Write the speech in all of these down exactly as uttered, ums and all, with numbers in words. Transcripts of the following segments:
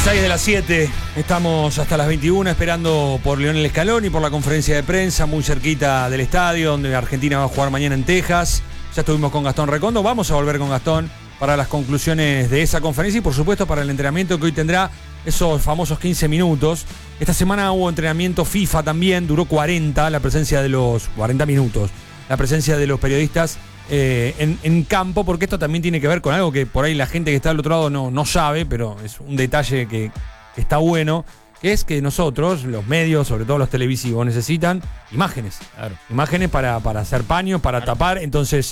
seis de las siete, estamos hasta las veintiuna esperando por Lionel Scaloni, por la conferencia de prensa, muy cerquita del estadio, donde Argentina va a jugar mañana en Texas. Ya estuvimos con Gastón Recondo, vamos a volver con Gastón para las conclusiones de esa conferencia y por supuesto para el entrenamiento que hoy tendrá esos famosos quince minutos. Esta semana hubo entrenamiento FIFA también, duró cuarenta, la presencia de los cuarenta minutos, la presencia de los periodistas eh, en, en campo, porque esto también tiene que ver con algo que por ahí la gente que está al otro lado no, no sabe, pero es un detalle que, que está bueno, que es que nosotros, los medios, sobre todo los televisivos, necesitan imágenes. Claro. Imágenes para, para hacer paños, para claro. tapar, entonces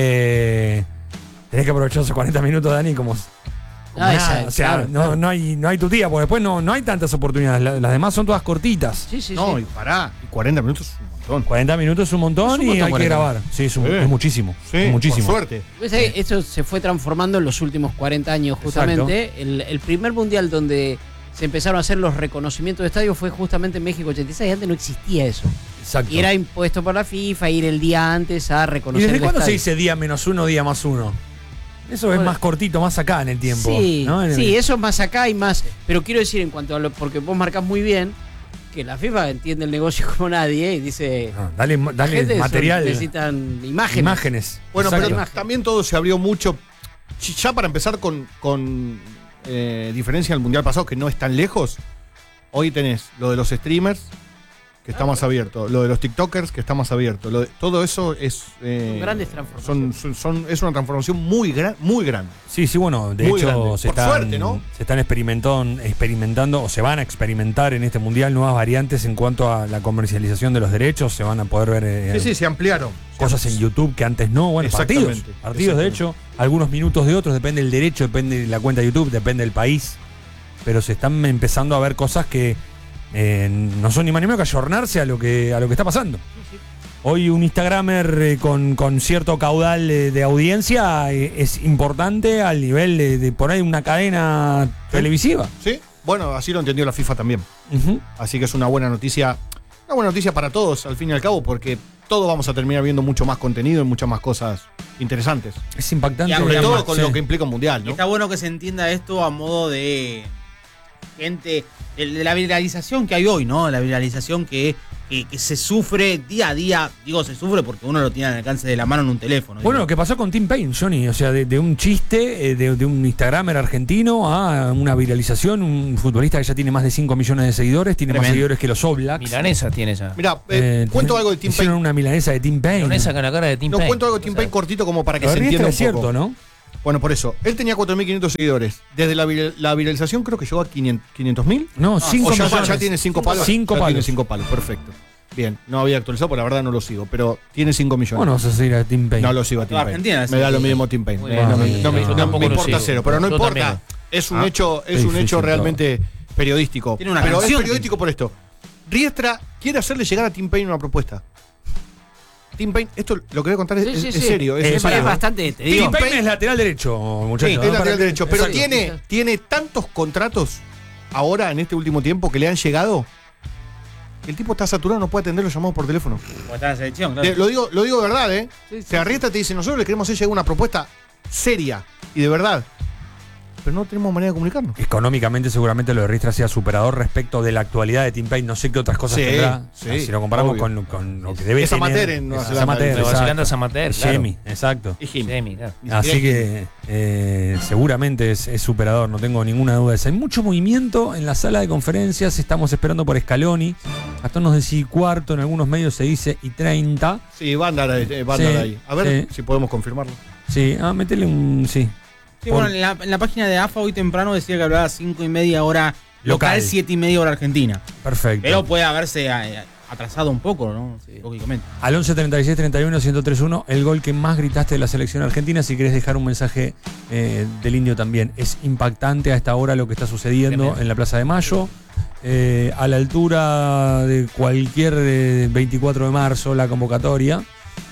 eh, tenés que aprovechar esos cuarenta minutos, Dani, como... No, esa, o sea, claro, no, claro. no hay no hay tu tía, porque después no, no hay tantas oportunidades. Las, las demás son todas cortitas. Sí, sí, no, sí. y pará, y cuarenta minutos es un montón. cuarenta minutos es un montón, es un y montón, hay cuarenta. que grabar. Sí, es, un, Sí. es muchísimo. Sí, es muchísimo. por suerte. Pues, eh, esto se fue transformando en los últimos cuarenta años, justamente. El, el primer mundial donde se empezaron a hacer los reconocimientos de estadios fue justamente en México ochenta y seis. Antes no existía eso. Exacto. Y era impuesto por la FIFA ir el día antes a ¿Y reconocer desde el cuándo se estadio. dice día menos uno, día más uno? Eso es Bueno, más cortito, más acá en el tiempo. Sí, ¿no? En el- sí, eso es más acá y más. Pero quiero decir, en cuanto a lo. Porque vos marcás muy bien que la FIFA entiende el negocio como nadie y dice. No, dale la dale gente material. son- necesitan imágenes. Imágenes. Bueno, Exacto. pero también todo se abrió mucho. Ya para empezar con, con eh, diferencia del Mundial pasado, que no es tan lejos, hoy tenés lo de los streamers, que está más abierto, lo de los TikTokers, que está más abierto. Lo de, todo eso es... eh, Son grandes transformaciones. Son, son, son- es una transformación muy, gran, muy grande. Sí, sí, bueno, de Muy hecho grande. se Por están, suerte, ¿no? se están experimentando, experimentando o se van a experimentar en este mundial nuevas variantes en cuanto a la comercialización de los derechos. Se van a poder ver eh, Sí, sí, se ampliaron. cosas en YouTube que antes no. Bueno, partidos, Exactamente, partidos de hecho, algunos minutos de otros, depende del derecho, depende de la cuenta de YouTube, depende del país. Pero se están empezando a ver cosas que eh, no son ni más ni menos que ayornarse a lo que, a lo que está pasando. Hoy un Instagramer eh, con, con cierto caudal eh, de audiencia eh, es importante al nivel de, de por ahí una cadena Sí. televisiva. Sí, bueno, así lo entendió la FIFA también. Uh-huh. Así que es una buena noticia, una buena noticia para todos, al fin y al cabo, porque todos vamos a terminar viendo mucho más contenido y muchas más cosas interesantes. Es impactante. Y Sobre Además, todo con sí. lo que implica un mundial, Y ¿no? está bueno que se entienda esto a modo de gente, de, de la viralización que hay hoy, ¿no? La viralización que, que, que se sufre día a día. Digo, se sufre porque uno lo tiene al alcance de la mano en un teléfono. Bueno, digo. lo que pasó con Tim Payne, Johnny, o sea, de, de un chiste, eh, de, de un Instagramer argentino a una viralización, un futbolista que ya tiene más de cinco millones de seguidores, tiene Tremendo. más seguidores que los All Blacks. Milanesa tiene esa. Mirá, eh, Eh, cuento algo de Tim hicieron Payne. una milanesa de Tim Payne. Milanesa con la cara de Tim No, Payne. cuento algo de Tim O sea, Payne cortito como para que Lo se de entienda un Riestra es poco. cierto, ¿no? Bueno, por eso. Él tenía cuatro mil quinientos seguidores. Desde la, vir- la viralización creo que llegó a quinientos mil. No, cinco O ya, millones. ya tiene cinco palos. Cinco Ya tiene palos. cinco palos, perfecto. Bien, no había actualizado, porque la verdad no lo sigo, pero tiene cinco millones. Bueno, vas a seguir a Tim Payne. No lo sigo a Tim Toda Payne. Argentina, sí. Me da lo mismo Tim Payne. Muy No, bien. no me- Sí, no me- yo no tampoco me lo importa sigo. cero, pero no Yo importa. también. Es un Ah, hecho, es sí, un sí, hecho sí, realmente periodístico. Tiene una pero es canción. periodístico por esto. Riestra quiere hacerle llegar a Tim Payne una propuesta. Tim Payne, esto lo que voy a contar es, Sí, sí, es- sí. es serio. Es, Eh, es Sí, pará. es bastante, te digo. Tim Payne es lateral derecho, muchachos. Sí, ¿no? es Para lateral que- derecho, pero Exacto. tiene, tiene tantos contratos ahora en este último tiempo que le han llegado que el tipo está saturado, no puede atender los llamados por teléfono. Porque está en la selección, claro. De- lo, digo, lo digo de verdad, ¿eh? Sí, sí, Se arriesga y te dice, nosotros le queremos hacer llegar una propuesta seria y de verdad, pero no tenemos manera de comunicarnos. Económicamente seguramente lo de Riestra sea superador respecto de la actualidad de Tim Payne. No sé qué otras cosas Sí, tendrá. sí, si lo comparamos obvio. con, con lo que debe Es tener. amateur en Nueva Es Zelanda, amateur, dice. Nueva exacto. Zelanda es amateur, claro. Semi, exacto. Y Jim. Semi, claro. Ni Así siquiera que eh, seguramente es, es superador, no tengo ninguna duda de eso. Hay mucho movimiento en la sala de conferencias, estamos esperando por Scaloni. Gastón nos decía y cuarto, en algunos medios se dice y treinta. Sí, va a andar, eh, va a andar Sí, ahí. A ver sí. si podemos confirmarlo. Sí, ah, metele un. Sí. Sí, bueno, en la, en la página de A F A hoy temprano decía que hablaba cinco y media hora local, Local. siete y media hora argentina. Perfecto. Pero puede haberse eh, atrasado un poco, ¿no? Lógicamente. Al once treinta y seis treinta y uno ciento tres uno, el gol que más gritaste de la selección argentina. Si querés dejar un mensaje eh, del Indio también. Es impactante a esta hora lo que está sucediendo Tremendo. en la Plaza de Mayo. Eh, a la altura de cualquier eh, veinticuatro de marzo, la convocatoria.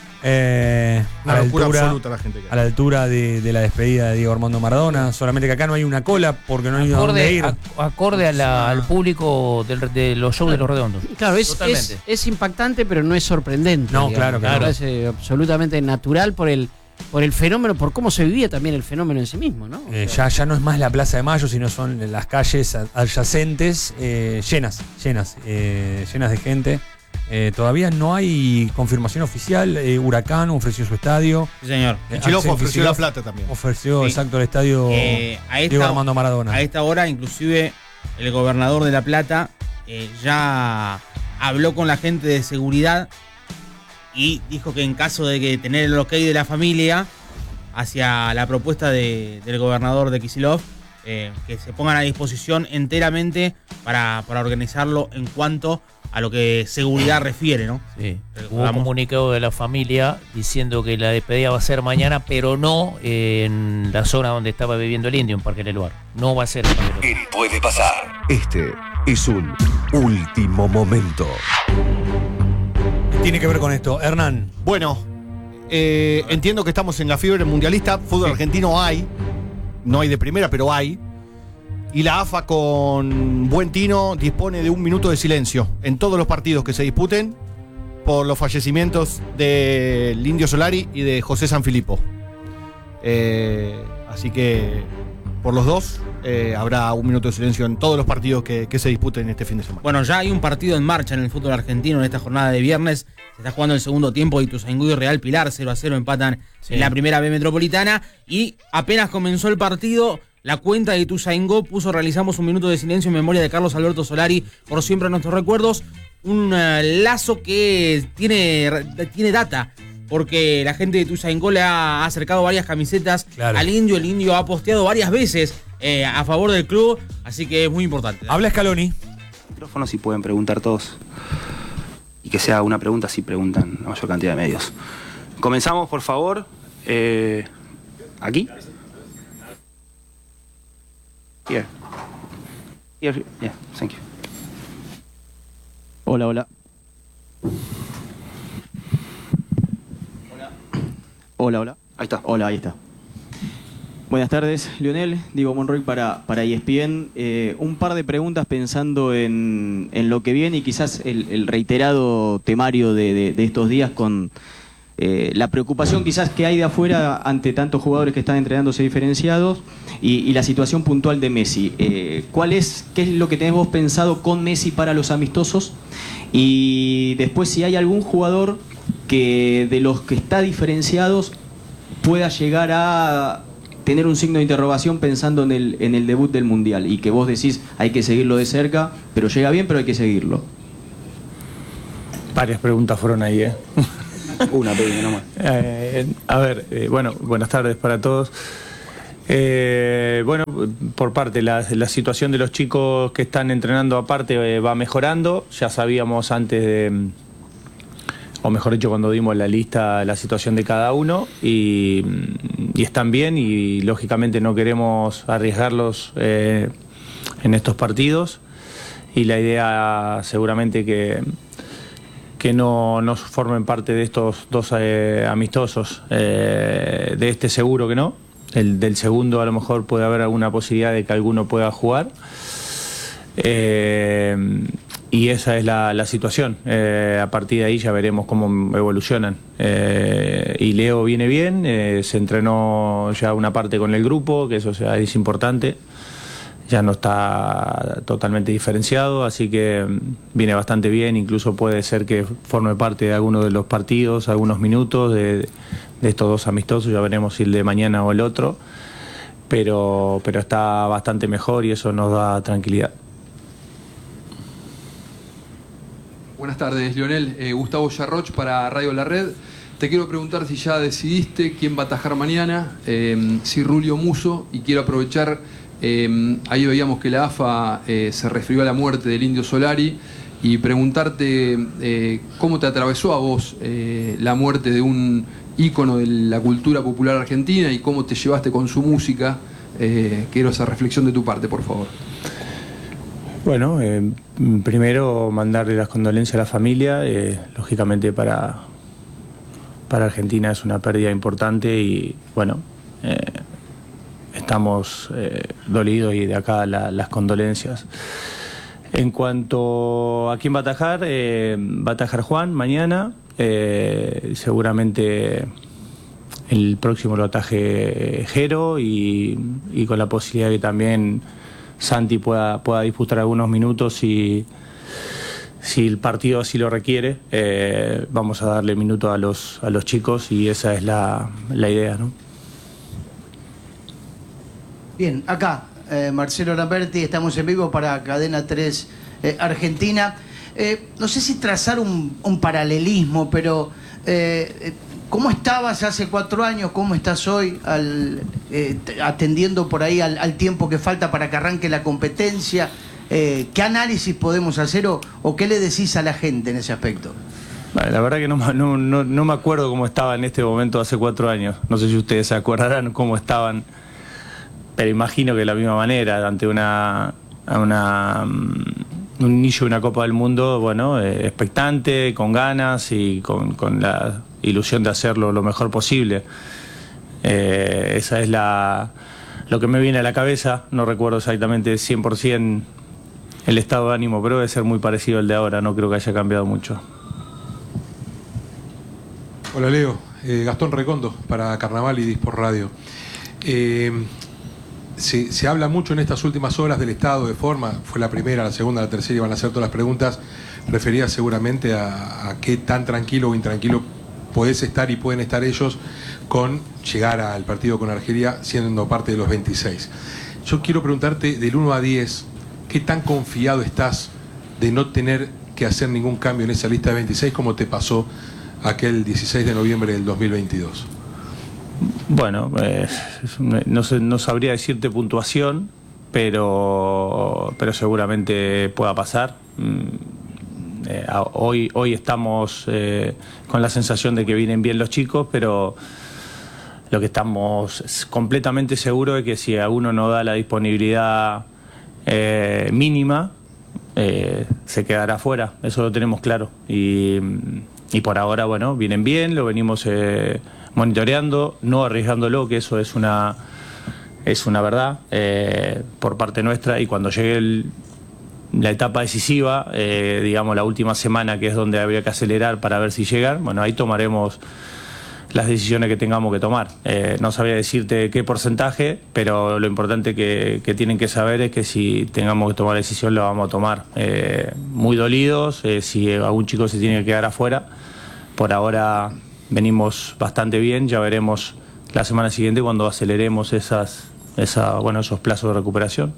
Eh, a, Una la locura altura, absoluta la gente que a la altura de, de la despedida de Diego Armando Maradona. Solamente que acá no hay una cola porque no hay a dónde Acorde, ir. ac- acorde a la- al público del- de los shows de los redondos. Claro, es, Totalmente. es, es impactante, pero no es sorprendente. No, digamos. claro, claro. Me parece absolutamente natural por el, por el fenómeno, por cómo se vivía también el fenómeno en sí mismo, ¿no? Eh, ya, ya no es más la Plaza de Mayo, sino son las calles adyacentes eh, llenas, llenas, eh, llenas de gente. Eh, todavía no hay confirmación oficial. Eh, Huracán ofreció su estadio. Sí, señor. Eh, Chiloco Axel ofreció Kicillof la plata también. Ofreció, Sí. exacto, el estadio Eh, a, Diego esta, Armando Maradona. a esta hora, inclusive, el gobernador de La Plata eh, ya habló con la gente de seguridad y dijo que en caso de que tener el ok de la familia hacia la propuesta de, del gobernador de Kicillof, eh, que se pongan a disposición enteramente para, para organizarlo en cuanto a lo que seguridad refiere, ¿no? Sí. Pero Hubo un vamos. comunicado de la familia diciendo que la despedida va a ser mañana, pero no en la zona donde estaba viviendo el indio, en Parque del Lugar. No va a ser en Parque del Lugar. Él puede pasar. Este es un último momento. Tiene que ver con esto. Hernán. Bueno, eh, entiendo que estamos en la fiebre mundialista. Fútbol Sí. argentino hay. No hay de primera, pero hay. Y la A F A con buen tino dispone de un minuto de silencio en todos los partidos que se disputen por los fallecimientos del Indio Solari y de José Sanfilippo. Eh, así que por los dos eh, habrá un minuto de silencio en todos los partidos que, que se disputen este fin de semana. Bueno, ya hay un partido en marcha en el fútbol argentino en esta jornada de viernes. Se está jugando el segundo tiempo. Ituzaingó y Real Pilar cero a cero empatan Sí. en la primera B metropolitana. Y apenas comenzó el partido, la cuenta de Ituzaingó puso realizamos un minuto de silencio en memoria de Carlos Alberto Solari, por siempre en nuestros recuerdos. Un uh, lazo que tiene, tiene data, porque la gente de Ituzaingó le ha acercado varias camisetas Claro. al Indio. El Indio ha posteado varias veces eh, a favor del club, así que es muy importante. Habla Scaloni. Micrófonos y pueden preguntar todos. Y que sea una pregunta si preguntan la mayor cantidad de medios. Comenzamos, por favor. Eh, ¿Aquí? Here. Here, yeah, thank you. Hola, hola. Hola, hola. Ahí está. Hola, ahí está. Buenas tardes, Lionel. Diego Monroy para, para E S P N. Eh, un par de preguntas pensando en, en lo que viene y quizás el, el reiterado temario de, de, de estos días con eh, la preocupación quizás que hay de afuera ante tantos jugadores que están entrenándose diferenciados y, y la situación puntual de Messi. Eh, ¿cuál es, qué es lo que tenés vos pensado con Messi para los amistosos? Y después si hay algún jugador que de los que está diferenciados pueda llegar a tener un signo de interrogación pensando en el, en el debut del Mundial y que vos decís hay que seguirlo de cerca, pero llega bien, pero hay que seguirlo. Varias preguntas fueron ahí, ¿eh? Una pequeña nomás. Eh, a ver, eh, bueno, buenas tardes para todos. Eh, bueno, por parte, la, la situación de los chicos que están entrenando aparte eh, va mejorando. Ya sabíamos antes de, o mejor dicho, cuando dimos la lista, la situación de cada uno y, y están bien y lógicamente no queremos arriesgarlos eh, en estos partidos y la idea seguramente que que no, no formen parte de estos dos eh, amistosos, eh, de este seguro que no, el del segundo a lo mejor puede haber alguna posibilidad de que alguno pueda jugar, eh, y esa es la, la situación. Eh, a partir de ahí ya veremos cómo evolucionan. Eh, y Leo viene bien, eh, se entrenó ya una parte con el grupo, que eso sea, es importante. Ya no está totalmente diferenciado, así que viene bastante bien, incluso puede ser que forme parte de alguno de los partidos, algunos minutos de, de estos dos amistosos, ya veremos si el de mañana o el otro, pero, pero está bastante mejor y eso nos da tranquilidad. Buenas tardes, Lionel. Eh, Gustavo Yarroch para Radio La Red. Te quiero preguntar si ya decidiste quién va a atajar mañana, eh, si Rulio Musso, y quiero aprovechar... Eh, ahí veíamos que la A F A eh, se refirió a la muerte del Indio Solari y preguntarte eh, cómo te atravesó a vos eh, la muerte de un ícono de la cultura popular argentina y cómo te llevaste con su música. Eh, quiero esa reflexión de tu parte, por favor. Bueno, eh, primero mandarle las condolencias a la familia, eh, lógicamente para, para Argentina es una pérdida importante y bueno... Eh, Estamos eh, dolidos y de acá la, las condolencias. En cuanto a quién va a atajar, eh, va a atajar Juan mañana. Eh, seguramente el próximo lo ataje Jero y, y con la posibilidad de que también Santi pueda, pueda disputar algunos minutos y si el partido así lo requiere, eh, vamos a darle minutos a los, a los chicos y esa es la, la idea, ¿no? Bien, acá eh, Marcelo Lamberti, estamos en vivo para Cadena tres eh, Argentina. Eh, no sé si trazar un, un paralelismo, pero eh, ¿cómo estabas hace cuatro años? ¿Cómo estás hoy al, eh, atendiendo por ahí al, al tiempo que falta para que arranque la competencia? Eh, ¿Qué análisis podemos hacer o, o qué le decís a la gente en ese aspecto? Vale, la verdad que no, no, no, no me acuerdo cómo estaba en este momento hace cuatro años. No sé si ustedes se acordarán cómo estaban, pero imagino que de la misma manera, ante una, una un inicio de una Copa del Mundo, bueno, eh, expectante, con ganas y con, con la ilusión de hacerlo lo mejor posible. Eh, esa es la lo que me viene a la cabeza. No recuerdo exactamente cien por ciento el estado de ánimo, pero debe ser muy parecido al de ahora, no creo que haya cambiado mucho. Hola Leo, eh, Gastón Recondo para Carnaval y Dispor Radio. Eh, se, se habla mucho en estas últimas horas del estado de forma, fue la primera, la segunda, la tercera y van a ser todas las preguntas referidas seguramente a, a qué tan tranquilo o intranquilo podés estar y pueden estar ellos con llegar al partido con Argelia siendo parte de los veintiséis. Yo quiero preguntarte del uno a diez, ¿qué tan confiado estás de no tener que hacer ningún cambio en esa lista de veintiséis como te pasó aquel dieciséis de noviembre del dos mil veintidós? Bueno, eh, no, sé, no sabría decirte puntuación, pero, pero seguramente pueda pasar. Eh, hoy, hoy estamos eh, con la sensación de que vienen bien los chicos, pero lo que estamos completamente seguros es que si a uno no da la disponibilidad eh, mínima, eh, se quedará fuera. Eso lo tenemos claro. Y, y por ahora, bueno, vienen bien, lo venimos eh, monitoreando, no arriesgándolo, que eso es una, es una verdad eh, por parte nuestra. Y cuando llegue el la etapa decisiva, eh, digamos la última semana, que es donde habría que acelerar para ver si llegan, bueno, ahí tomaremos las decisiones que tengamos que tomar. Eh, no sabría decirte qué porcentaje, pero lo importante que, que tienen que saber es que si tengamos que tomar decisión, lo vamos a tomar. Eh, muy dolidos, eh, si algún chico se tiene que quedar afuera. Por ahora venimos bastante bien, ya veremos la semana siguiente cuando aceleremos esas, esa, bueno, esos plazos de recuperación.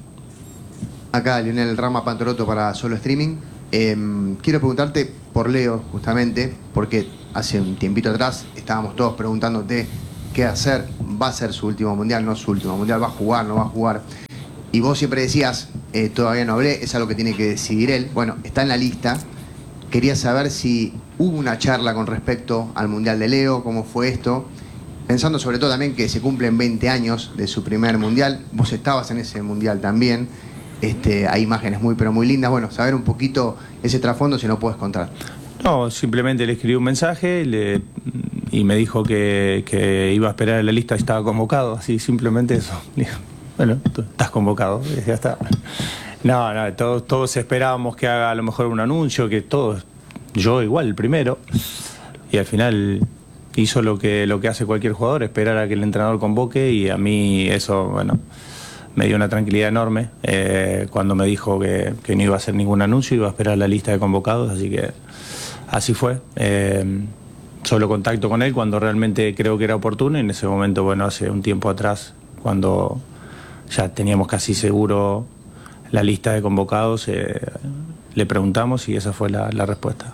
Acá Lionel Rama Pantoroto para Solo Streaming. Eh, quiero preguntarte por Leo, justamente, porque hace un tiempito atrás estábamos todos preguntándote qué hacer. Va a ser su último mundial, no su último mundial, va a jugar, no va a jugar. Y vos siempre decías, eh, todavía no hablé, es algo que tiene que decidir él. Bueno, está en la lista. Quería saber si hubo una charla con respecto al mundial de Leo, cómo fue esto. Pensando sobre todo también que se cumplen veinte años de su primer mundial. Vos estabas en ese mundial también. Este, hay imágenes muy pero muy lindas. Bueno, saber un poquito ese trasfondo si no puedes contar. No, simplemente le escribí un mensaje le, y me dijo que, que iba a esperar en la lista y estaba convocado, así simplemente eso. Bueno, tú estás convocado, ya está. No, no, todos, todos esperábamos que haga a lo mejor un anuncio, que todos, yo igual el primero, y al final hizo lo que, lo que hace cualquier jugador, esperar a que el entrenador convoque, y a mí eso, bueno, me dio una tranquilidad enorme eh, cuando me dijo que, que no iba a hacer ningún anuncio, iba a esperar la lista de convocados, así que así fue. Eh, solo contacto con él cuando realmente creo que era oportuno, y en ese momento, bueno, hace un tiempo atrás, cuando ya teníamos casi seguro la lista de convocados, eh, le preguntamos y esa fue la, la respuesta.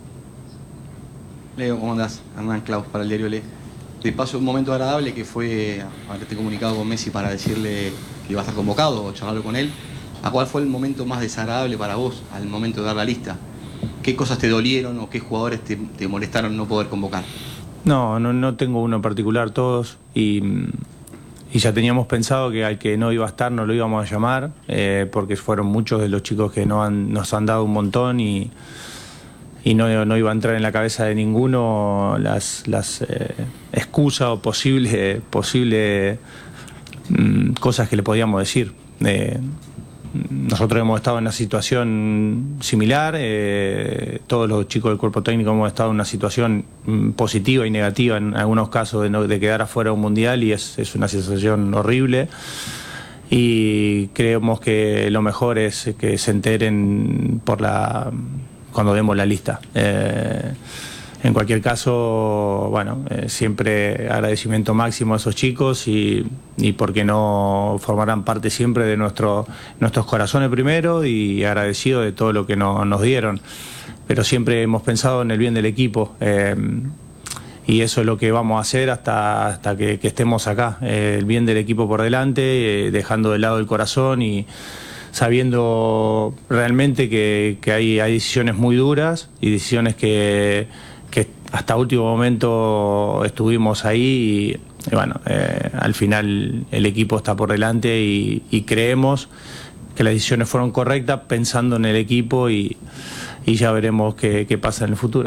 Leo, ¿cómo andás? Hernán Claus para el diario Le. Te paso un momento agradable que fue haberte comunicado con Messi para decirle que iba a estar convocado o charlarlo con él. ¿A cuál fue el momento más desagradable para vos al momento de dar la lista? ¿Qué cosas te dolieron o qué jugadores te, te molestaron no poder convocar? No, no, no tengo uno en particular, todos. Y, y ya teníamos pensado que al que no iba a estar no lo íbamos a llamar, eh, porque fueron muchos de los chicos que no han, nos han dado un montón y... y no, no iba a entrar en la cabeza de ninguno las, las eh, excusas o posibles posible, mm, cosas que le podíamos decir. Eh, nosotros hemos estado en una situación similar, eh, todos los chicos del cuerpo técnico hemos estado en una situación mm, positiva y negativa en algunos casos de, no, de quedar afuera de un mundial, y es, es una sensación horrible. Y creemos que lo mejor es que se enteren por la cuando demos la lista. Eh, en cualquier caso, bueno, eh, siempre agradecimiento máximo a esos chicos y, y porque no formarán parte siempre de nuestro, nuestros corazones primero, y agradecido de todo lo que no, nos dieron. Pero siempre hemos pensado en el bien del equipo. Eh, Y eso es lo que vamos a hacer hasta, hasta que, que estemos acá, eh, el bien del equipo por delante, eh, dejando de lado el corazón y sabiendo realmente que, que hay, hay decisiones muy duras y decisiones que, que hasta último momento estuvimos ahí y, y bueno, eh, al final el equipo está por delante y, y creemos que las decisiones fueron correctas pensando en el equipo y, y ya veremos qué, qué pasa en el futuro.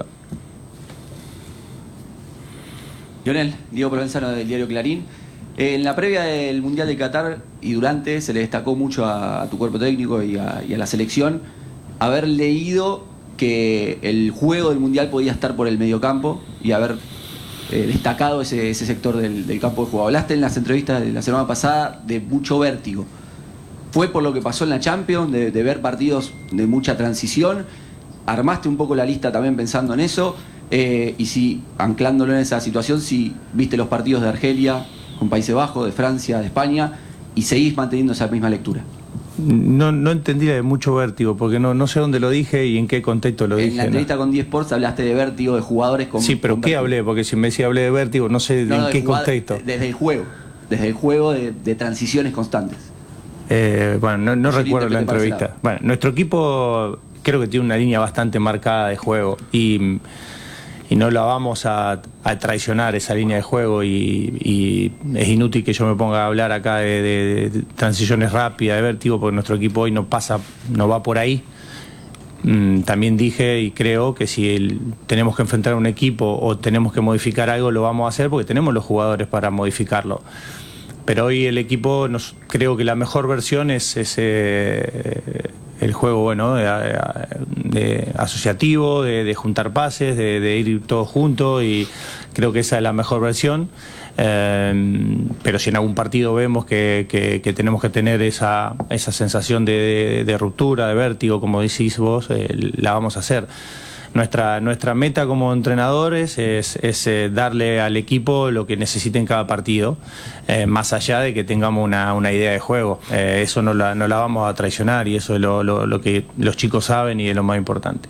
Lionel, Diego Provenzano del diario Clarín. En la previa del Mundial de Qatar y durante se le destacó mucho a, a tu cuerpo técnico y a, y a la selección haber leído que el juego del Mundial podía estar por el mediocampo y haber eh, destacado ese, ese sector del, del campo de juego. Hablaste en las entrevistas de la semana pasada de mucho vértigo. ¿Fue por lo que pasó en la Champions, de, de ver partidos de mucha transición? ¿Armaste un poco la lista también pensando en eso? Eh, y si, anclándolo en esa situación, si viste los partidos de Argelia con Países Bajos, de Francia, de España, y seguís manteniendo esa misma lectura. No, no entendí de mucho vértigo, porque no, no sé dónde lo dije y en qué contexto lo en dije. En la entrevista ¿no? con D Sports hablaste de vértigo, de jugadores con... Sí, pero con ¿qué vértigo. hablé? Porque si me decía hablé de vértigo, no sé No, en no, qué jugada, contexto. Desde el juego, desde el juego de, de transiciones constantes. Eh, bueno, no, no Sí, recuerdo la entrevista. Bueno, nuestro equipo creo que tiene una línea bastante marcada de juego y... y no la vamos a, a traicionar esa línea de juego y, y es inútil que yo me ponga a hablar acá de, de, de transiciones rápidas, de vértigo, porque nuestro equipo hoy no pasa, no va por ahí. Mm, también dije y creo que si el, tenemos que enfrentar a un equipo o tenemos que modificar algo, lo vamos a hacer porque tenemos los jugadores para modificarlo. Pero hoy el equipo, nos, creo que la mejor versión es ese... el juego bueno de, de asociativo, de, de juntar pases, de, de ir todos juntos, y creo que esa es la mejor versión. Eh, pero si en algún partido vemos que, que, que tenemos que tener esa, esa sensación de, de, de ruptura, de vértigo, como decís vos, eh, la vamos a hacer. Nuestra, nuestra meta como entrenadores es, es eh, darle al equipo lo que necesite en cada partido, eh, más allá de que tengamos una, una idea de juego. Eh, eso no la, no la vamos a traicionar y eso es lo, lo, lo que los chicos saben y es lo más importante.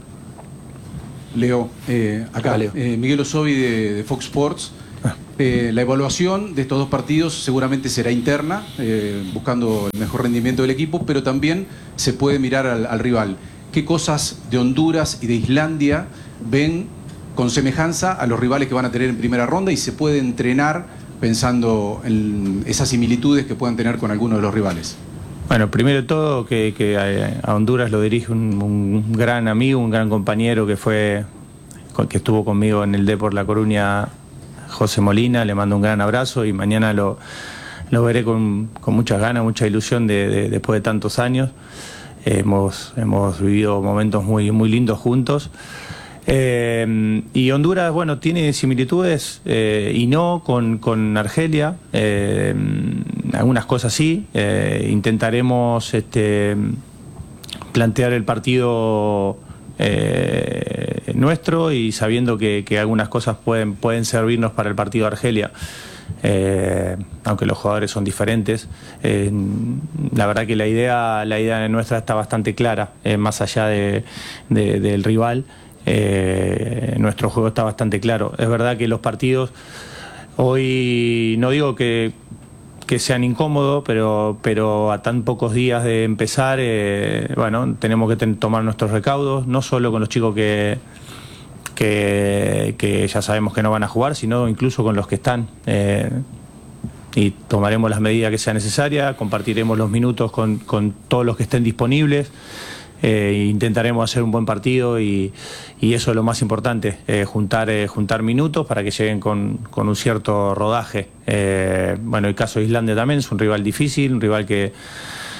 Leo, eh, acá, Leo. Eh, Miguel Osovi de, de Fox Sports. Eh, la evaluación de estos dos partidos seguramente será interna, eh, buscando el mejor rendimiento del equipo, pero también se puede mirar al, al rival. ¿Qué cosas de Honduras y de Islandia ven con semejanza a los rivales que van a tener en primera ronda y se puede entrenar pensando en esas similitudes que puedan tener con algunos de los rivales? Bueno, primero de todo que, que a Honduras lo dirige un, un gran amigo, un gran compañero que fue que estuvo conmigo en el Depor La Coruña, José Molina. Le mando un gran abrazo y mañana lo, lo veré con, con muchas ganas, mucha ilusión de, de, después de tantos años. Hemos, hemos vivido momentos muy, muy lindos juntos. Eh, y Honduras, bueno, tiene similitudes eh, y no con, con Argelia. Eh, algunas cosas sí. Eh, intentaremos este, plantear el partido eh, nuestro y sabiendo que, que algunas cosas pueden, pueden servirnos para el partido de Argelia. Eh, aunque los jugadores son diferentes, eh, la verdad que la idea la idea nuestra está bastante clara, eh, más allá de, de, del rival. Eh, nuestro juego está bastante claro. Es verdad que los partidos hoy, no digo que, que sean incómodos, pero, pero a tan pocos días de empezar, eh, bueno, tenemos que ten, tomar nuestros recaudos, no solo con los chicos que Que, que ya sabemos que no van a jugar, sino incluso con los que están. Eh, y tomaremos las medidas que sea necesaria, compartiremos los minutos con, con todos los que estén disponibles, eh, e intentaremos hacer un buen partido y, y eso es lo más importante, eh, juntar, eh, juntar minutos para que lleguen con, con un cierto rodaje. Eh, bueno, el caso de Islandia también es un rival difícil, un rival que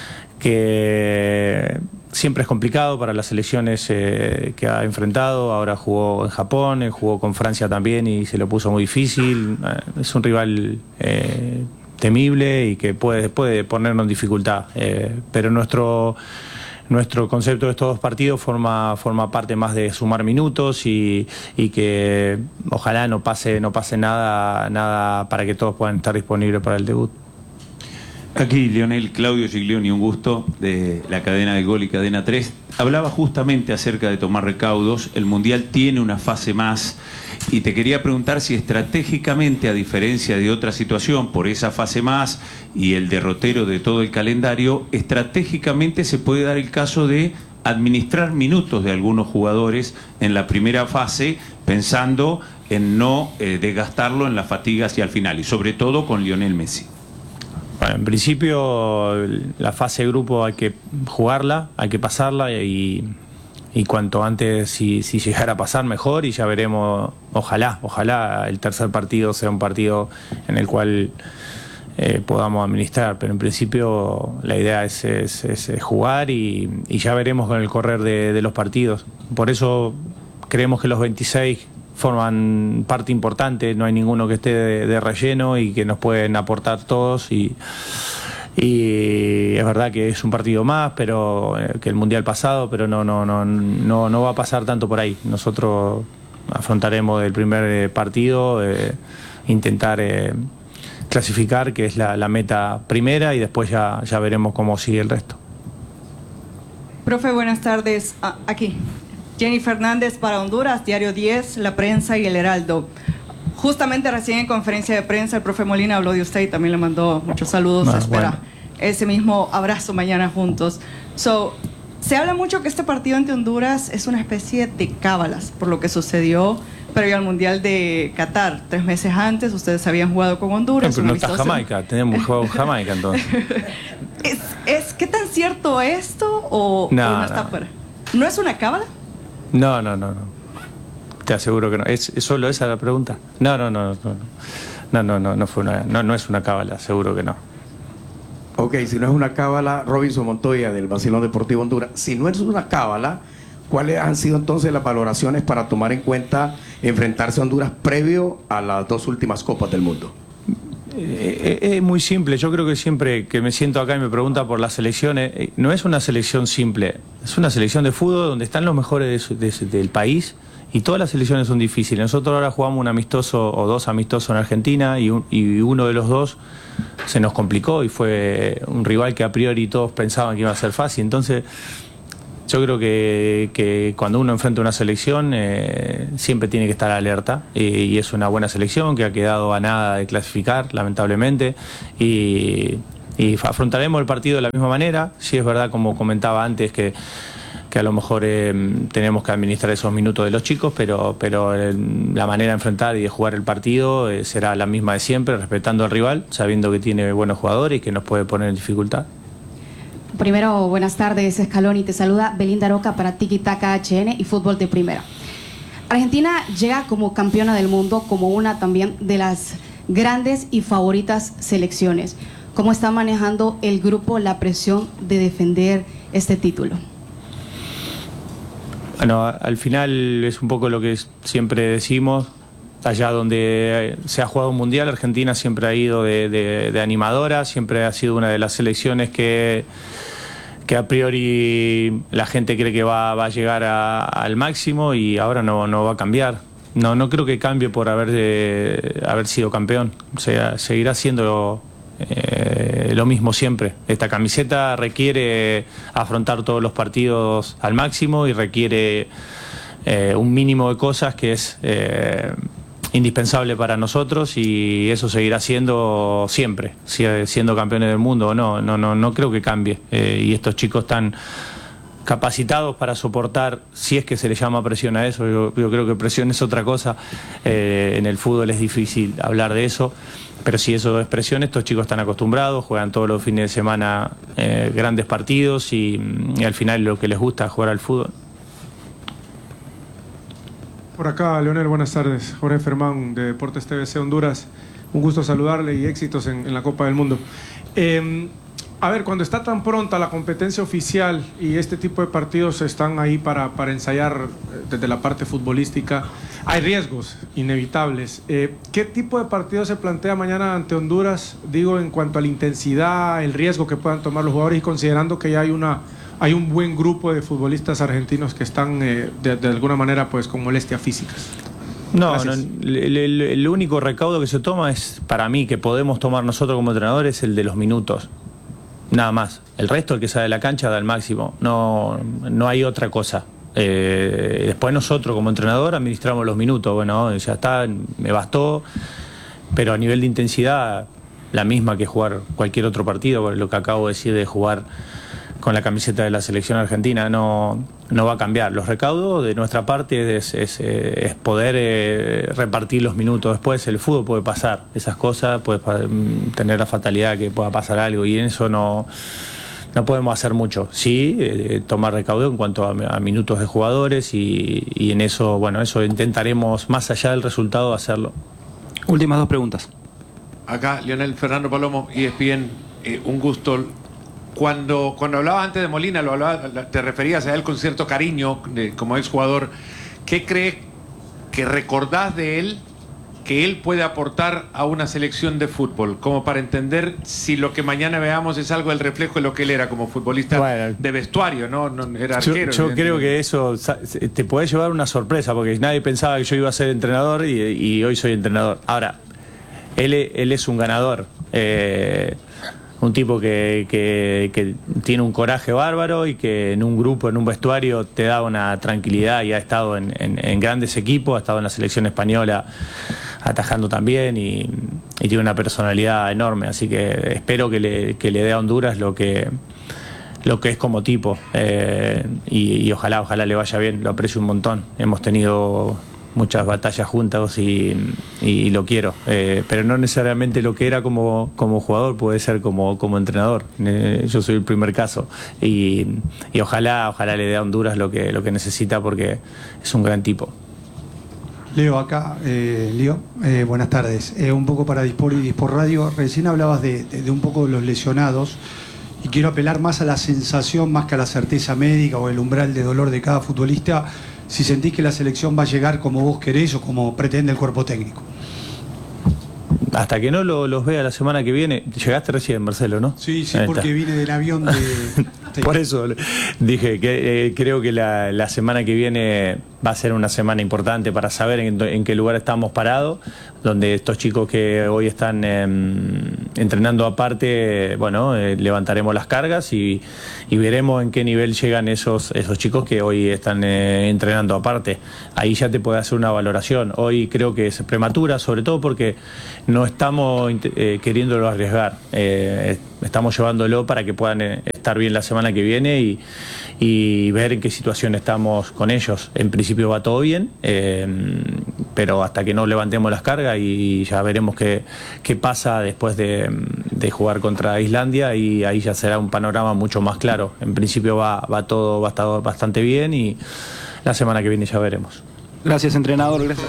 que siempre es complicado para las selecciones eh, que ha enfrentado. Ahora jugó en Japón, eh, jugó con Francia también y se lo puso muy difícil. Eh, es un rival eh, temible y que puede, puede ponernos en dificultad. Eh, pero nuestro, nuestro concepto de estos dos partidos forma, forma parte más de sumar minutos y, y que ojalá no pase, no pase nada, nada para que todos puedan estar disponibles para el debut. Aquí Lionel, Claudio Giglioni, un gusto, de la cadena de Gol y Cadena tres. Hablaba justamente acerca de tomar recaudos. El Mundial tiene una fase más y te quería preguntar si estratégicamente, a diferencia de otra situación, por esa fase más y el derrotero de todo el calendario, estratégicamente se puede dar el caso de administrar minutos de algunos jugadores en la primera fase, pensando en no eh, desgastarlo en la fatiga hacia el final, y sobre todo con Lionel Messi. Bueno, en principio la fase de grupo hay que jugarla, hay que pasarla y, y cuanto antes si, si llegara a pasar mejor, y ya veremos, ojalá, ojalá el tercer partido sea un partido en el cual eh, podamos administrar, pero en principio la idea es, es, es jugar y, y ya veremos con el correr de, de los partidos. Por eso creemos que los veintiséis forman parte importante, no hay ninguno que esté de, de relleno y que nos pueden aportar todos, y, y es verdad que es un partido más pero eh, que el Mundial pasado, pero no, no, no, no, no va a pasar tanto por ahí. Nosotros afrontaremos el primer partido, eh, intentar eh, clasificar, que es la, la meta primera, y después ya, ya veremos cómo sigue el resto. Profe, buenas tardes. Ah, aquí. Jenny Fernández para Honduras, Diario diez, La Prensa y El Heraldo. Justamente recién en conferencia de prensa el profe Molina habló de usted y también le mandó muchos saludos. Ah, Espera bueno. ese mismo abrazo mañana juntos. So, se habla mucho que este partido ante Honduras es una especie de cábalas por lo que sucedió previo al Mundial de Qatar. Tres meses antes ustedes habían jugado con Honduras. Pero no está Jamaica, tenemos jugado con Jamaica entonces. ¿Es, es, ¿Qué tan cierto esto o No, o no está no. fuera? ¿No es una cábala? No, no, no, no. Te aseguro que no. ¿Es, es solo esa la pregunta? No, no, no, no. No, no, no, no fue una, no, no es una cábala, seguro que no. Ok, si no es una cábala, Robinson Montoya del Basilón Deportivo Honduras, si no es una cábala, ¿cuáles han sido entonces las valoraciones para tomar en cuenta enfrentarse a Honduras previo a las dos últimas Copas del Mundo? Es eh, eh, muy simple. Yo creo que siempre que me siento acá y me pregunta por las selecciones, eh, no es una selección simple, es una selección de fútbol donde están los mejores de su, de, del país, y todas las selecciones son difíciles. Nosotros ahora jugamos un amistoso o dos amistosos en Argentina y, un, y uno de los dos se nos complicó y fue un rival que a priori todos pensaban que iba a ser fácil. Entonces yo creo que, que cuando uno enfrenta una selección eh, siempre tiene que estar alerta, y, y es una buena selección que ha quedado a nada de clasificar, lamentablemente, y, y afrontaremos el partido de la misma manera. Sí, es verdad, como comentaba antes, que, que a lo mejor eh, tenemos que administrar esos minutos de los chicos, pero, pero eh, la manera de enfrentar y de jugar el partido eh, será la misma de siempre, respetando al rival, sabiendo que tiene buenos jugadores y que nos puede poner en dificultad. Primero, buenas tardes, Scaloni. Te saluda Belinda Roca para Tiki Taka H N y Fútbol de Primera. Argentina llega como campeona del mundo, como una también de las grandes y favoritas selecciones. ¿Cómo está manejando el grupo la presión de defender este título? Bueno, al final es un poco lo que siempre decimos. Allá donde se ha jugado un mundial, Argentina siempre ha ido de, de, de animadora, siempre ha sido una de las selecciones que, que a priori la gente cree que va, va a llegar a, al máximo, y ahora no, no va a cambiar. No, no creo que cambie por haber, eh, haber sido campeón. O sea, seguirá siendo eh, lo mismo siempre. Esta camiseta requiere afrontar todos los partidos al máximo y requiere eh, un mínimo de cosas que es Eh, indispensable para nosotros, y eso seguirá siendo siempre, siendo campeones del mundo o no. No, no, no creo que cambie, eh, y estos chicos están capacitados para soportar, si es que se les llama presión a eso. Yo, yo creo que presión es otra cosa. Eh, en el fútbol es difícil hablar de eso, pero si eso es presión, estos chicos están acostumbrados, juegan todos los fines de semana eh, grandes partidos, y, y al final lo que les gusta es jugar al fútbol. Por acá, Leonel, buenas tardes. Jorge Fermán, de Deportes T V C Honduras. Un gusto saludarle y éxitos en, en la Copa del Mundo. Eh, A ver, cuando está tan pronta la competencia oficial y este tipo de partidos están ahí para, para ensayar desde la parte futbolística, hay riesgos inevitables. Eh, ¿Qué tipo de partido se plantea mañana ante Honduras? Digo, en cuanto a la intensidad, el riesgo que puedan tomar los jugadores y considerando que ya hay una... hay un buen grupo de futbolistas argentinos que están eh, de, de alguna manera pues con molestias físicas. No, no el, el, el único recaudo que se toma es, para mí, que podemos tomar nosotros como entrenadores, el de los minutos. Nada más. El resto, el que sale de la cancha, da el máximo. No, no hay otra cosa. Eh, después nosotros como entrenador administramos los minutos. Bueno, ya está, me bastó. Pero a nivel de intensidad, la misma que jugar cualquier otro partido, lo que acabo de decir de jugar con la camiseta de la selección argentina, no, no va a cambiar. Los recaudos de nuestra parte es, es, es poder eh, repartir los minutos. Después el fútbol puede pasar esas cosas, puede tener la fatalidad que pueda pasar algo y en eso no, no podemos hacer mucho. Sí, eh, tomar recaudo en cuanto a, a minutos de jugadores y, y en eso, bueno, eso intentaremos, más allá del resultado, hacerlo. Últimas dos preguntas. Acá, Lionel, Fernando Palomo, E S P N, eh, un gusto. Cuando, cuando hablabas antes de Molina, lo hablaba, te referías a él con cierto cariño de, como exjugador. ¿Qué crees que recordás de él que él puede aportar a una selección de fútbol? Como para entender si lo que mañana veamos es algo del reflejo de lo que él era como futbolista bueno, de vestuario, ¿no? no era arquero. Yo, yo creo que eso te puede llevar una sorpresa, porque nadie pensaba que yo iba a ser entrenador y, y hoy soy entrenador. Ahora, él, él es un ganador. Eh, un tipo que, que, que tiene un coraje bárbaro y que en un grupo, en un vestuario te da una tranquilidad y ha estado en, en, en grandes equipos, ha estado en la selección española atajando también y, y tiene una personalidad enorme, así que espero que le, que le dé a Honduras lo que, lo que es como tipo eh, y, y ojalá, ojalá le vaya bien, lo aprecio un montón. Hemos tenido muchas batallas juntas y, y, y lo quiero, eh, pero no necesariamente lo que era como, como jugador puede ser como, como entrenador. Eh, yo soy el primer caso y, y ojalá, ojalá le dé a Honduras lo que, lo que necesita porque es un gran tipo. Leo, acá, eh, Leo, eh, buenas tardes. Eh, un poco para Dispor y Dispor Radio, recién hablabas de, de, de un poco de los lesionados y quiero apelar más a la sensación, más que a la certeza médica o el umbral de dolor de cada futbolista. Si sentís que la selección va a llegar como vos querés o como pretende el cuerpo técnico. Hasta que no lo, los vea la semana que viene. Llegaste recién, Marcelo, ¿no? Sí, sí, porque vine del avión de... Por eso dije que eh, creo que la, la semana que viene va a ser una semana importante para saber en, en qué lugar estamos parados, donde estos chicos que hoy están eh, entrenando aparte, bueno, eh, levantaremos las cargas y, y veremos en qué nivel llegan esos, esos chicos que hoy están eh, entrenando aparte. Ahí ya te puede hacer una valoración. Hoy creo que es prematura, sobre todo porque no estamos eh, queriéndolo arriesgar. Eh, estamos llevándolo para que puedan eh, estar bien la semana que viene y, y ver en qué situación estamos con ellos. En principio va todo bien, eh, pero hasta que no levantemos las cargas y ya veremos qué, qué pasa después de, de jugar contra Islandia y ahí ya será un panorama mucho más claro. En principio va, va todo va estar bastante bien y la semana que viene ya veremos. Gracias, entrenador. Gracias.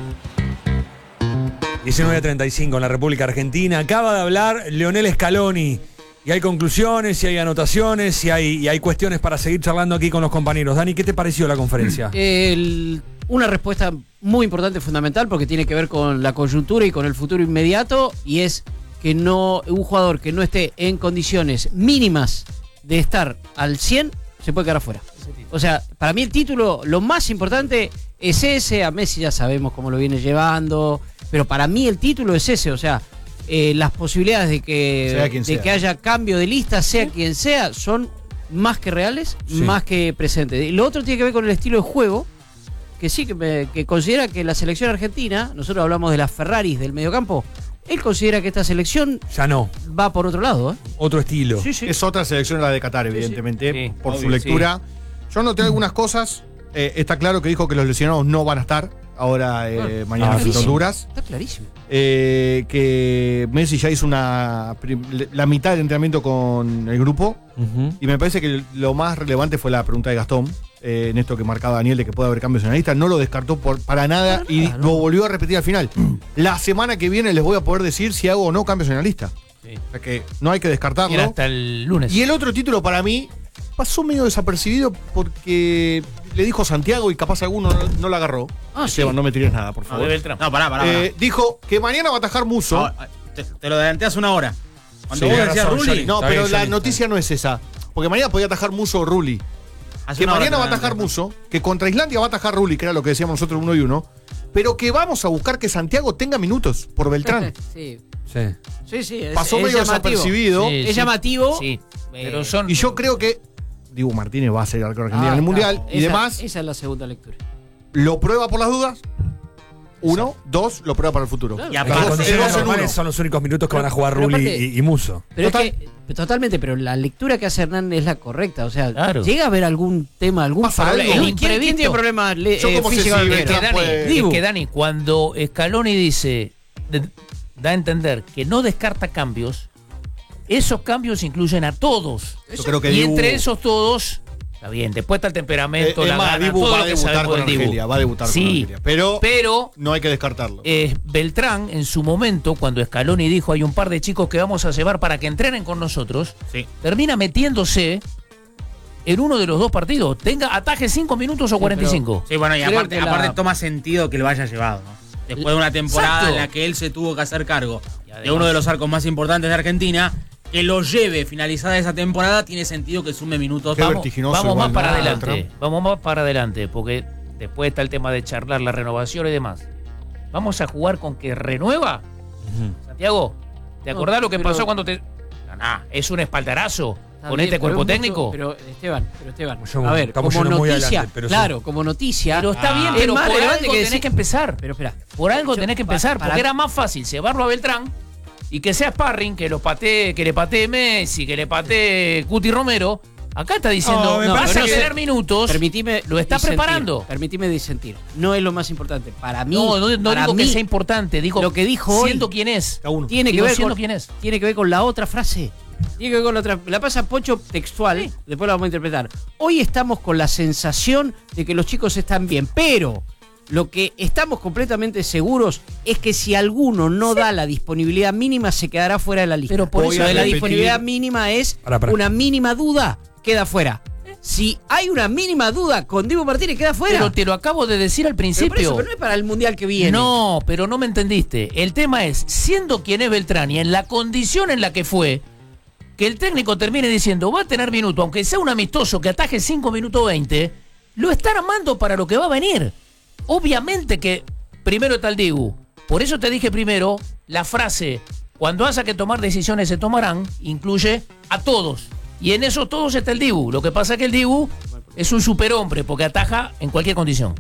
diecinueve a treinta y cinco en la República Argentina. Acaba de hablar Lionel Scaloni. Y hay conclusiones, y hay anotaciones, y hay, y hay cuestiones para seguir charlando aquí con los compañeros. Dani, ¿qué te pareció la conferencia? El, una respuesta muy importante, fundamental, porque tiene que ver con la coyuntura y con el futuro inmediato, y es que no un jugador que no esté en condiciones mínimas de estar al cien se puede quedar afuera. O sea, para mí el título, lo más importante es ese. A Messi ya sabemos cómo lo viene llevando, pero para mí el título es ese. O sea, eh, las posibilidades de que, de sea. que haya cambio de lista, sea ¿Sí? quien sea, son más que reales, sí. más que presentes. Y lo otro tiene que ver con el estilo de juego, que sí, que, me, que considera que la selección argentina, nosotros hablamos de las Ferraris del mediocampo, él considera que esta selección ya no va por otro lado, ¿eh? Otro estilo. Sí, sí. Es otra selección la de Qatar, evidentemente, sí, sí. por Obvio, su lectura. Sí. Yo noté algunas cosas. Eh, está claro que dijo que los lesionados no van a estar ahora eh, ah, mañana en Honduras. Está clarísimo. Eh, que Messi ya hizo una la mitad del entrenamiento con el grupo. Uh-huh. Y me parece que lo más relevante fue la pregunta de Gastón. Eh, en esto que marcaba Daniel de que puede haber cambios en la lista, no lo descartó por, para nada para y nada, no. lo volvió a repetir al final. La semana que viene les voy a poder decir si hago o no cambios en la lista. Sí. O sea que no hay que descartarlo. Tiene hasta el lunes. Y el otro título para mí pasó medio desapercibido porque le dijo Santiago y capaz alguno no, no la agarró. Ah, Esteban, sí. no me tires nada, por favor. No, de Beltrán. No, pará, pará. pará. Eh, dijo que mañana va a atajar Musso. No, te, te lo adelanté hace una hora. Cuando Sí, vos tenés decías razón, Rulli. Johnny. No, Está pero bien, la Johnny, noticia no es esa. Porque mañana podía atajar Musso o Rulli. Hace Que una hora mañana te va a lo atajar adelanté. Musso, que contra Islandia va a atajar Rulli, que era lo que decíamos nosotros uno y uno. Pero que vamos a buscar que Santiago tenga minutos por Beltrán. Sí. Sí. Sí, sí. Es, Pasó es medio llamativo. desapercibido. Sí, es llamativo. Sí. eh, Pero son. Y yo creo que Dibu Martínez va a ser arquero argentino ah, en el Mundial. claro. Y Esa- demás, Esa es la segunda lectura. lo prueba por las dudas. Uno, dos, lo prueba para el futuro. Claro. Y En aparte, condiciones dos en normales uno. son los únicos minutos que van a jugar Pero Rulli aparte- y, y Musso. Pero Total. es que, totalmente, pero la lectura que hace Hernán es la correcta. O sea, Claro. llega a haber algún tema, algún Pasa problema. algo. ¿Quién- ¿Quién Imprevisto. tiene problemas le- Yo eh, como sé físicos si del Es que, Beltrán arquero? Dani, puede- es Dibu. que Dani, cuando Scaloni dice, de- da a entender que no descarta cambios, esos cambios incluyen a todos. Yo creo que y Dibu- entre esos todos, está bien, después está el temperamento, Eh, es la más, gana, Dibu todo va lo a que debutar sabemos con del Dibu. Argelia, va a debutar con Sí, Argelia. Pero, pero no hay que descartarlo. eh, Beltrán, en su momento, cuando Scaloni dijo hay un par de chicos que vamos a llevar para que entrenen con nosotros, Sí. termina metiéndose en uno de los dos partidos. Tenga ataje cinco minutos o cuarenta y cinco. Sí, bueno, y Creo aparte, que la- aparte toma sentido que lo haya llevado, ¿no? Después de una temporada Exacto. en la que él se tuvo que hacer cargo Y de además- uno de los arcos más importantes de Argentina, que lo lleve finalizada esa temporada, tiene sentido que sume minutos. Qué Vamos, vertiginoso Vamos igual, más para ¿no? adelante, Beltrán. vamos más para adelante, porque después está el tema de charlar la renovación y demás. Vamos a jugar con que renueva. Santiago, ¿te No, acordás lo que pero- pasó cuando te... No, no, es un espaldarazo Está con bien, este pero cuerpo es mucho- técnico. Pero Esteban, pero Esteban, Estamos- a ver, estamos como yendo muy noticia, adelante, pero sí. claro, como noticia. Pero está bien, es pero más por relevante algo que tenés decir- que empezar. Pero espera, Por algo yo- tenés que pa- empezar, para- porque era más fácil llevarlo a Beltrán y que sea sparring, que lo patee, que le patee Messi, que le patee Cuti Romero. Acá está diciendo, No, me vas parece a que- tener minutos, Permitime lo está disentir, preparando. Permitime disentir. No es lo más importante. Para mí, No, no, no para digo mí, que sea importante, digo lo que dijo hoy siendo quién es. tiene que Digo, ver siendo con quién es. tiene que ver con la otra frase. Tiene que ver con la otra. La pasa Pocho textual, después la vamos a interpretar. Hoy estamos con la sensación de que los chicos están bien, pero lo que estamos completamente seguros es que si alguno no da la disponibilidad mínima se quedará fuera de la lista. Pero por Voy eso a de la repetir- disponibilidad mínima es Pará, pará. una mínima duda, queda fuera. Si hay una mínima duda con Dibu Martínez, queda fuera. Pero te lo acabo de decir al Pero por principio. eso, pero no es para el mundial que viene. No, pero no me entendiste. El tema es, siendo quien es Beltrán y en la condición en la que fue, que el técnico termine diciendo, va a tener minuto, aunque sea un amistoso que ataje cinco minutos veinte, lo están armando para lo que va a venir. Obviamente que primero está el Dibu. Por eso te dije primero, la frase, cuando haya que tomar decisiones se tomarán, incluye a todos. Y en eso todos está el Dibu. Lo que pasa es que el Dibu es un superhombre porque ataja en cualquier condición.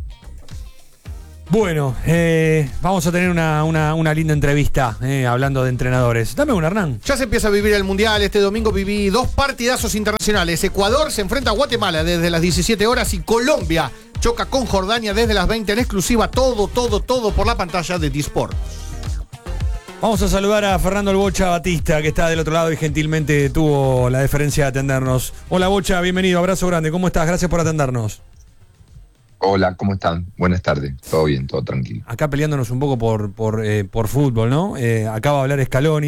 Bueno, eh, vamos a tener una, una- una linda entrevista eh, hablando de entrenadores. Dame una, Hernán. Ya se empieza a vivir el Mundial. Este domingo viví dos partidazos internacionales. Ecuador se enfrenta a Guatemala desde las diecisiete horas y Colombia choca con Jordania desde las veinte en exclusiva. Todo, todo, todo por la pantalla de Disport. Vamos a saludar a Fernando el Bocha Batista, que está del otro lado y gentilmente tuvo la deferencia de atendernos. Hola Bocha, bienvenido, abrazo grande. ¿Cómo estás? Gracias por atendernos. Hola, ¿cómo están? Buenas tardes. Todo bien, todo tranquilo. Acá peleándonos un poco por, por, eh, por fútbol, ¿no? Eh, acaba de hablar Scaloni.